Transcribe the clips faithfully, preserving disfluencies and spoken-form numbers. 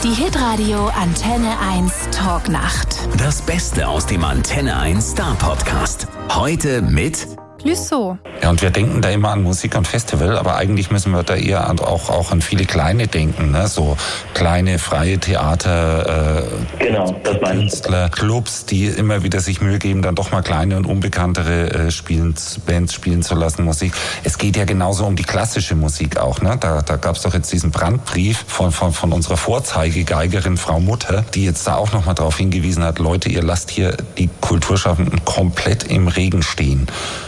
Die Hitradio Antenne eins Talknacht. Das Beste aus dem Antenne eins Star Podcast. Heute mit Clouseau. Ja, und wir denken da immer an Musik und Festival, aber eigentlich müssen wir da eher an, auch, auch an viele kleine denken, ne? So kleine freie Theater, äh, genau, das meine ich. Künstler, Clubs, die immer wieder sich Mühe geben, dann doch mal kleine und unbekanntere äh, spielen, Bands spielen zu lassen, Musik. Es geht ja genauso um die klassische Musik auch, ne? Da, da gab es doch jetzt diesen Brandbrief von, von, von unserer Vorzeigegeigerin Frau Mutter, die jetzt da auch noch mal darauf hingewiesen hat, Leute, ihr lasst hier die Kulturschaffenden komplett im Regen stehen.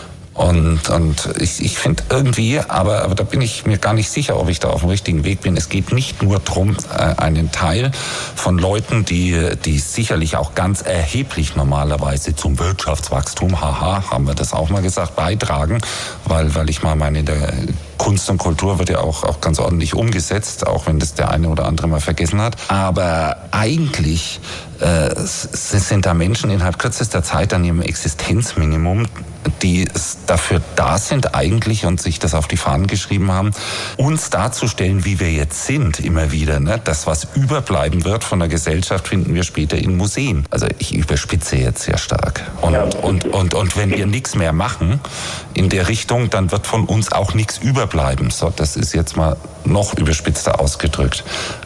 Und, und ich, ich finde irgendwie, aber, aber da bin ich mir gar nicht sicher, ob ich da auf dem richtigen Weg bin. Es geht nicht nur darum, einen Teil von Leuten, die, die sicherlich auch ganz erheblich normalerweise zum Wirtschaftswachstum, haha, haben wir das auch mal gesagt, beitragen, weil, weil ich mal meine, der Kunst und Kultur wird ja auch, auch ganz ordentlich umgesetzt, auch wenn das der eine oder andere mal vergessen hat. Aber eigentlich äh, sind da Menschen innerhalb kürzester Zeit an ihrem Existenzminimum, die dafür da sind eigentlich und sich das auf die Fahnen geschrieben haben, uns darzustellen, wie wir jetzt sind, immer wieder. Ne? Das, was überbleiben wird von der Gesellschaft, finden wir später in Museen. Also ich überspitze jetzt sehr stark. Und, und, und, und wenn wir nichts mehr machen in der Richtung, dann wird von uns auch nichts überbleiben. So, das ist jetzt mal noch überspitzter ausgedrückt.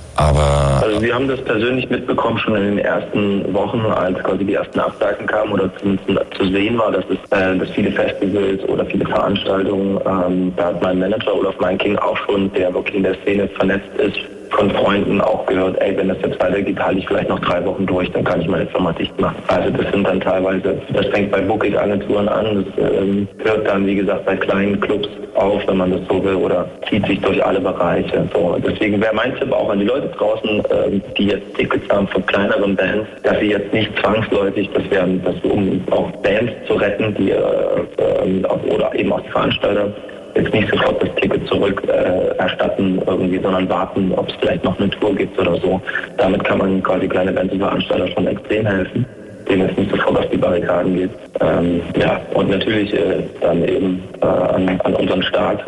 Aber also wir haben das persönlich mitbekommen schon in den ersten Wochen, als quasi die ersten Absagen kamen oder zumindest zu sehen war, dass es äh, dass viele Festivals oder viele Veranstaltungen, ähm, da hat mein Manager Olaf Meinking auch schon, der wirklich in der Szene vernetzt ist, von Freunden auch gehört, ey, wenn das jetzt weitergeht, halte ich vielleicht noch drei Wochen durch, dann kann ich meine Firma dicht machen. Also das sind dann teilweise, das fängt bei Booking-Agenturen an, das ähm, hört dann, wie gesagt, bei kleinen Clubs auf, wenn man das so will, oder zieht sich durch alle Bereiche. So, deswegen wäre mein Tipp auch an die Leute draußen, ähm, die jetzt Tickets haben von kleineren Bands, dass sie jetzt nicht zwangsläufig, das wären, das, um auch Bands zu retten, die äh, äh, oder eben auch die Veranstalter, jetzt nicht sofort das Ticket zurück äh, erstatten irgendwie, sondern warten, ob es vielleicht noch eine Tour gibt oder so. Damit kann man quasi kleine Bands und Veranstalter schon extrem helfen, denen es nicht sofort auf die Barrikaden geht. Ähm, ja, und natürlich äh, dann eben äh, an, an unseren Staat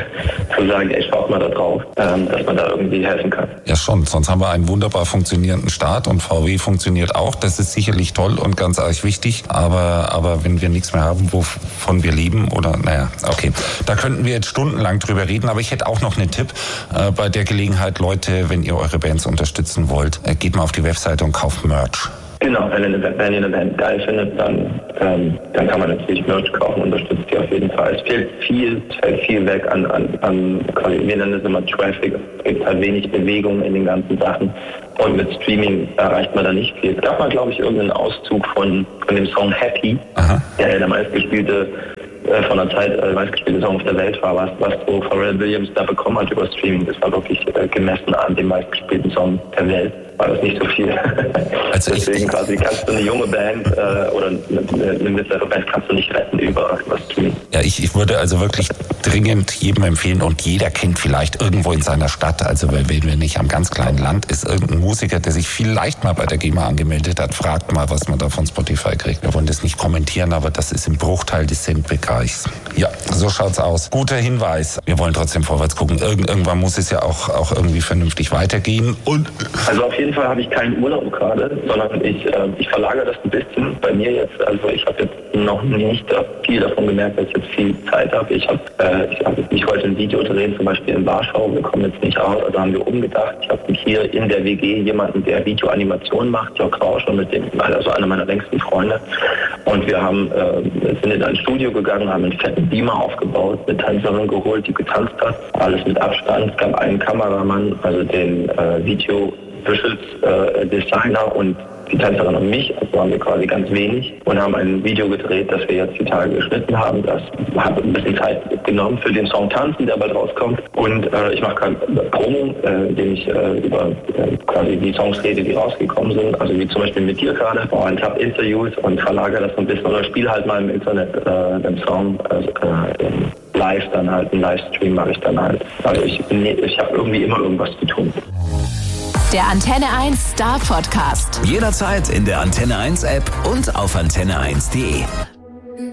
zu sagen, ey, schaut mal da drauf, ähm, dass man da irgendwie helfen kann. Ja schon, sonst haben wir einen wunderbar funktionierenden Staat und V W funktioniert auch. Das ist sicherlich toll und ganz arg wichtig, aber, aber wenn wir nichts mehr haben, wovon wir leben oder, naja, okay. Da könnten wir jetzt stundenlang drüber reden, aber ich hätte auch noch einen Tipp äh, bei der Gelegenheit, Leute, wenn ihr eure Bands unterstützen wollt, äh, geht mal auf die Webseite und kauft Merch. Genau, wenn ihr eine Band geil findet, dann, ähm, dann kann man natürlich Merch kaufen, unterstützt die auf jeden Fall. Es fehlt viel, es fällt viel weg an, an, an wir nennen es immer Traffic. Es gibt halt wenig Bewegung in den ganzen Sachen. Und mit Streaming erreicht man da nicht viel. Es gab mal, glaube ich, irgendeinen Auszug von, von dem Song Happy, Aha. der der meistgespielte äh, von der Zeit äh, meistgespielte Song auf der Welt war, was, was so Pharrell Williams da bekommen hat über Streaming. Das war wirklich äh, gemessen an dem meistgespielten Song der Welt. War das nicht so viel. Also deswegen quasi kannst du eine junge Band äh, oder eine, eine mittlere Band kannst du nicht retten über was tun. Ja, ich, ich würde also wirklich dringend jedem empfehlen und jeder kennt vielleicht irgendwo in seiner Stadt, also wenn wir nicht am ganz kleinen Land, ist irgendein Musiker, der sich vielleicht mal bei der GEMA angemeldet hat, fragt mal, was man da von Spotify kriegt. Wir wollen das nicht kommentieren, aber das ist im Bruchteil des Centbereichs. Ja, so schaut's aus. Guter Hinweis. Wir wollen trotzdem vorwärts gucken. Irgend, irgendwann muss es ja auch, auch irgendwie vernünftig weitergehen. Und also auf jeden Fall habe ich keinen Urlaub gerade, sondern ich, äh, ich verlagere das ein bisschen bei mir jetzt. Also ich habe jetzt noch nicht viel davon gemerkt, dass ich jetzt viel Zeit habe. Ich habe äh, ich, hab, ich wollte ein Video drehen, zum Beispiel in Warschau. Wir kommen jetzt nicht raus, also haben wir umgedacht. Ich habe hier in der W G jemanden, der Videoanimation macht, Jörg Rauscher, mit dem, also einer meiner längsten Freunde. Und wir haben äh, sind in ein Studio gegangen, haben einen fetten Beamer aufgebaut, eine Tänzerin geholt, die getanzt hat. Alles mit Abstand. Es gab einen Kameramann, also den äh, Video Visuals äh, Designer und die Tänzerin und mich, also waren wir quasi ganz wenig und haben ein Video gedreht, das wir jetzt die Tage geschnitten haben. Das hat ein bisschen Zeit genommen für den Song Tanzen, der bald rauskommt. Und äh, ich mache gerade Promo, äh, indem ich äh, über äh, quasi die Songs rede, die rausgekommen sind. Also wie zum Beispiel mit dir gerade. Und habe Interviews und verlagere das so ein bisschen oder spiele halt mal im Internet äh, den Song also, äh, live dann halt, einen Livestream mache ich dann halt. Also ich, ich habe irgendwie immer irgendwas zu tun. Der Antenne eins Star Podcast. Jederzeit in der Antenne eins App und auf antenne eins punkt de.